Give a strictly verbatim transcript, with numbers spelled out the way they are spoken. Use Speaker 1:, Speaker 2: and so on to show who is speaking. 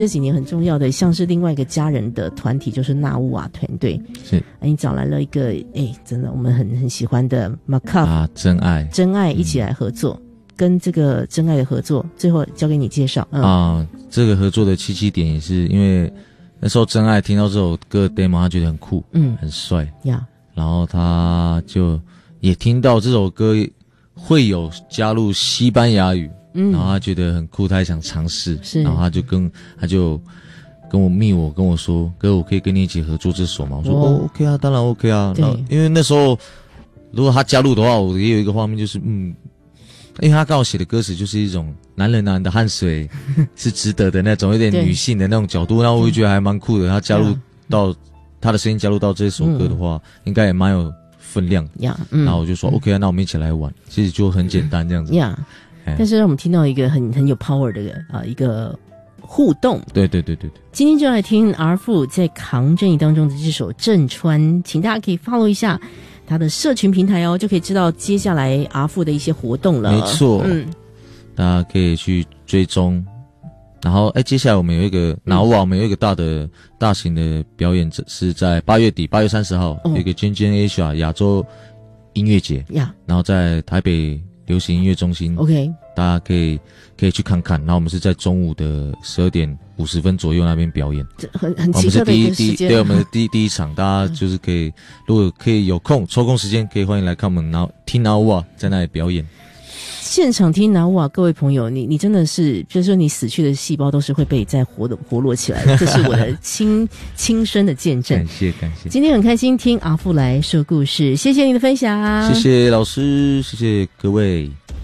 Speaker 1: 这几年很重要的，像是另外一个家人的团体，就是纳乌瓦团队。
Speaker 2: 是，
Speaker 1: 你找来了一个，哎，真的我们很很喜欢的 Macaf
Speaker 2: 啊，真爱，
Speaker 1: 真爱一起来合作，嗯、跟这个真爱的合作，最后交给你介绍。嗯、
Speaker 2: 啊，这个合作的契机点也是因为那时候真爱听到这首歌 demo， 他觉得很酷，嗯，很帅呀， yeah. 然后他就也听到这首歌会有加入西班牙语。嗯，然后他觉得很酷，他也想尝试，然后他就跟他就跟我密我跟我说，哥，我可以跟你一起合作这首吗？我说哦 ，OK 啊，当然 OK 啊。然后因为那时候如果他加入的话，我也有一个画面就是，嗯，因为他刚好写的歌词就是一种男人啊，你的汗水是值得的那种，有点女性的那种角度，然后我就觉得还蛮酷的。他加入到他的声音加入到这首歌的话，嗯、应该也蛮有分量的。Yeah, 嗯、然后我就说 OK 啊，那我们一起来玩，其实就很简单这样子。
Speaker 1: Yeah. 但是让我们听到一个很很有 power 的啊、呃、一个互动，
Speaker 2: 对对对对对。
Speaker 1: 今天就来听 R 父在扛正义当中的这首《震川》，请大家可以 follow 一下他的社群平台哦，就可以知道接下来 R 父的一些活动了。
Speaker 2: 没错，嗯，大家可以去追踪。然后，哎，接下来我们有一个拿瓦，我们有一个大的大型的表演，是在八月底，八月三十号，有一个 Gen Gen Asia 亚洲音乐节呀， yeah. 然后在台北流行音乐中心 ，OK， 大家可以可以去看看。然后我们是在中午的十二点五十分左右那边表演，
Speaker 1: 这很很奇特的一个时间。
Speaker 2: 对，我们的第第一场，大家就是可以，如果可以有空抽空时间，可以欢迎来看我们，然后听拿瓦在那里表演。
Speaker 1: 现场听拿瓦，各位朋友，你你真的是，就是说你死去的细胞都是会被再活的活络起来的，这是我的亲亲身的见证。
Speaker 2: 感谢感谢，
Speaker 1: 今天很开心听阿父来说故事，谢谢你的分享，
Speaker 2: 谢谢老师，谢谢各位。